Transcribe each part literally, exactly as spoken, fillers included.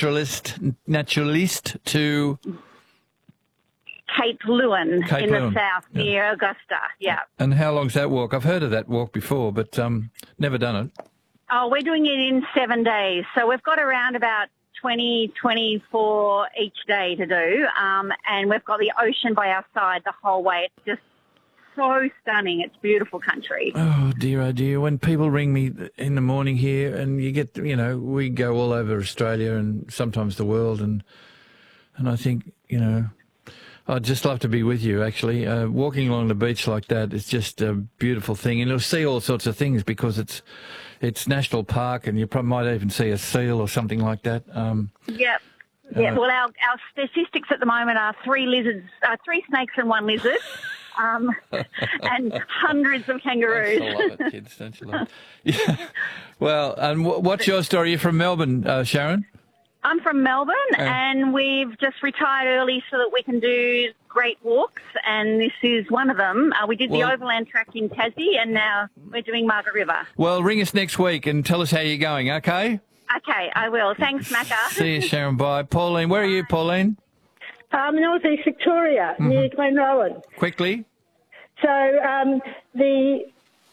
naturalist, naturalist to Cape Lewin Cape in Lewin. the south Yeah. near Augusta. Yeah. And how long's that walk? I've heard of that walk before, but um, never done it. Oh, we're doing it in seven days. So we've got around about twenty, twenty-four each day to do. Um, and we've got the ocean by our side the whole way. It's just so stunning. It's beautiful country. Oh, dear, oh, dear. When people ring me in the morning here and you get, you know, we go all over Australia and sometimes the world, and and I think, you know, I'd just love to be with you, actually. Uh, walking along the beach like that is just a beautiful thing. And you'll see all sorts of things because it's it's national park, and you probably might even see a seal or something like that. Um, Yep. Yeah, Uh, well, our, our statistics at the moment are three lizards, uh, three snakes and one lizard, um, and hundreds of kangaroos. Don't you love it, kids? Don't you love it? Yeah. Well, and wh- what's your story? You're from Melbourne, uh, Sharon? I'm from Melbourne, Uh. and we've just retired early so that we can do great walks, and this is one of them. Uh, we did Well- the Overland Track in Tassie, and now we're doing Margaret River. Well, ring us next week and tell us how you're going, okay? Okay, I will. Thanks, Macca. See you, Sharon. Bye. Pauline, where are you, Pauline? Um, North East Victoria, near Glenrowan. Quickly. So um, the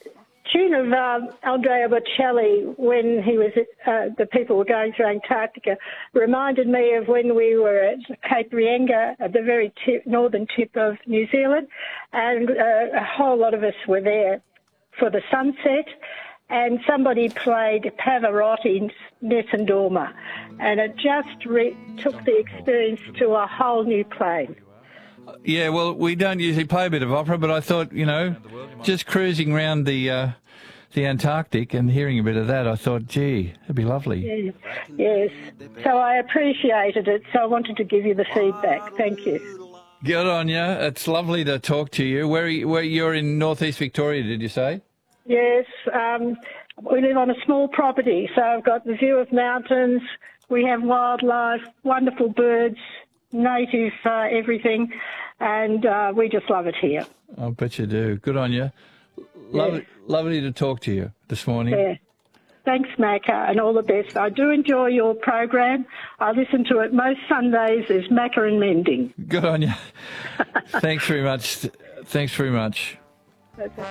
tune of um, Andrea Bocelli, when he was at, uh, the people were going through Antarctica, reminded me of when we were at Cape Reinga, at the very tip, northern tip of New Zealand, and uh, a whole lot of us were there for the sunset. And somebody played Pavarotti's Nessun Dorma, and it just re- took the experience to a whole new plane. Yeah, well, we don't usually play a bit of opera, but I thought, you know, just cruising around the uh, the Antarctic and hearing a bit of that, I thought, gee, it'd be lovely. Yes, yes. So I appreciated it, so I wanted to give you the feedback. Thank you. Good on you. It's lovely to talk to you. Where, are you, where you're in northeast Victoria, did you say? Yes, um, we live on a small property, so I've got the view of mountains, we have wildlife, wonderful birds, native uh, everything, and uh, we just love it here. I bet you do. Good on you. Lovely, Yes. lovely to talk to you this morning. Yeah. Thanks, Macca, and all the best. I do enjoy your program. I listen to it most Sundays as Macca and Mending. Good on you. Thanks very much. Thanks very much. That's